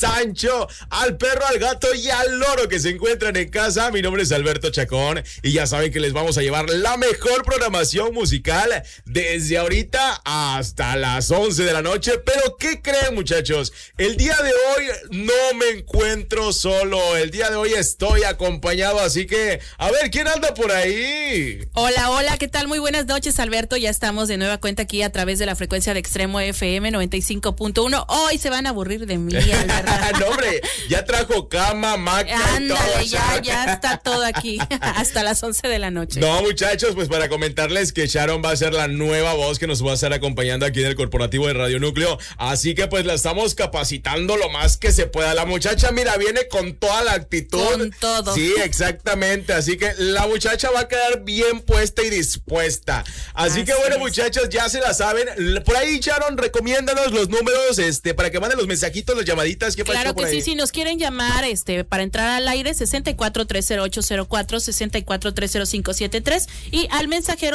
Sancho, al perro, al gato y al loro que se encuentran en casa. Mi nombre es Alberto Chacón y ya saben que les vamos a llevar la mejor programación musical desde ahorita hasta las 11 de la noche. Pero ¿qué creen, muchachos? El día de hoy no me encuentro solo. El día de hoy estoy acompañado, así que a ver, ¿quién anda por ahí? Hola, hola, ¿qué tal? Muy buenas noches, Alberto. Ya estamos de nueva cuenta aquí a través de la frecuencia de Extremo FM 95.1. Hoy se van a aburrir de mí, Alberto. No, hombre, ya trajo cama, maca. Ándale, ya está todo aquí hasta las 11 de la noche. No, muchachos, pues para comentarles que Sharon va a ser la nueva voz que nos va a estar acompañando aquí en el corporativo de Radio Núcleo. Así que pues la estamos capacitando lo más que se pueda. La muchacha, mira, viene con toda la actitud. Con todo. Sí, exactamente. Así que la muchacha va a quedar bien puesta y dispuesta. Así que bueno, muchachos, ya se la saben. Por ahí, Sharon, recomiéndanos los números, para que manden los mensajitos, las llamaditas. ¿Qué claro que sí, si nos quieren llamar, para entrar al aire, 64-30804, 64-30573 y al mensajero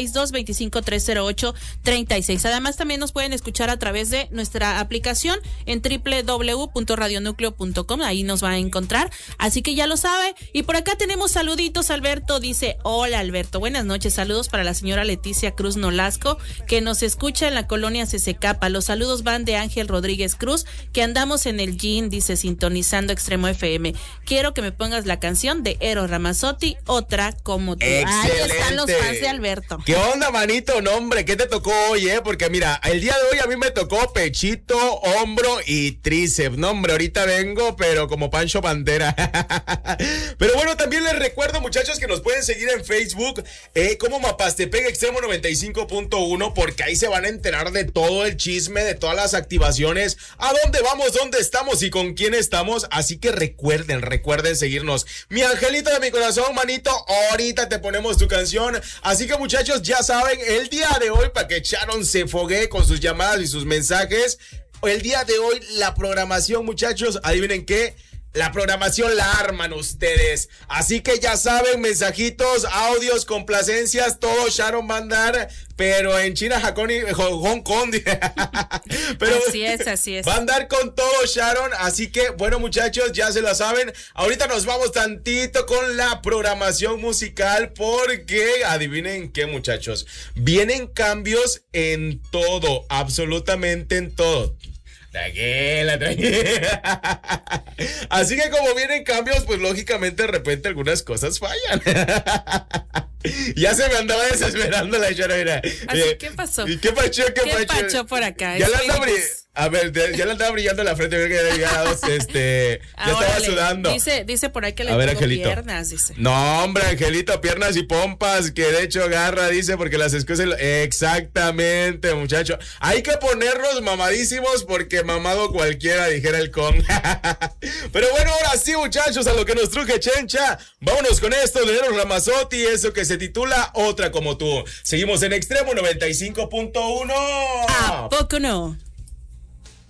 962-25308-36. Además, también nos pueden escuchar a través de nuestra aplicación en www.radionucleo.com. Ahí nos va a encontrar. Así que ya lo sabe. Y por acá tenemos saluditos. Alberto dice: hola, Alberto, buenas noches. Saludos para la señora Leticia Cruz Nolasco, que nos escucha en la colonia Cececapa. Los saludos van de Ángel Rodríguez Cruz, que andamos en el gym, dice, sintonizando Extremo FM. Quiero que me pongas la canción de Eros Ramazzotti, Otra como tú. Excelente. Ahí están los fans de Alberto. ¿Qué onda, manito? No, hombre, ¿qué te tocó hoy, Porque mira, el día de hoy a mí me tocó pechito, hombro y tríceps. No, hombre, ahorita vengo, pero como Pancho Pantera. Pero bueno, también les recuerdo, muchachos, que nos pueden seguir en Facebook como Mapastepec Extremo 95.1, porque ahí se van a enterar de todo el chisme, de todas las activaciones, a dónde vamos, dónde estamos y con quién estamos. Así que recuerden seguirnos. Mi angelito de mi corazón, manito, ahorita te ponemos tu canción. Así que, muchachos, ya saben, el día de hoy, para que Sharon se foguee con sus llamadas y sus mensajes, el día de hoy la programación, muchachos, adivinen qué, la programación la arman ustedes. Así que ya saben, mensajitos, audios, complacencias, todo Sharon va a andar, pero en China, Hong Kong. Pero así es. Va a andar con todo Sharon. Así que, bueno, muchachos, ya se la saben. Ahorita nos vamos tantito con la programación musical, porque adivinen qué, muchachos, vienen cambios en todo, absolutamente en todo. Tranquila. Así que como vienen cambios, pues lógicamente de repente algunas cosas fallan. Ya se me andaba desesperando la Sharon. ¿Qué pasó? ¿Y qué pacho por acá? Ya le andaba brillando la frente. Ya estaba sudando. Dice por ahí que le tengo piernas, dice. No, hombre, Angelito, piernas y pompas, que de hecho agarra, dice, porque las excusas. Exactamente, muchacho. Hay que ponernos mamadísimos, porque mamado cualquiera, dijera el con. Pero bueno, ahora sí, muchachos, a lo que nos truje Chencha. Vámonos con esto de Eros Ramazzotti, eso que se titula Otra como tú. Seguimos en Extremo 95.1. ¿A poco no?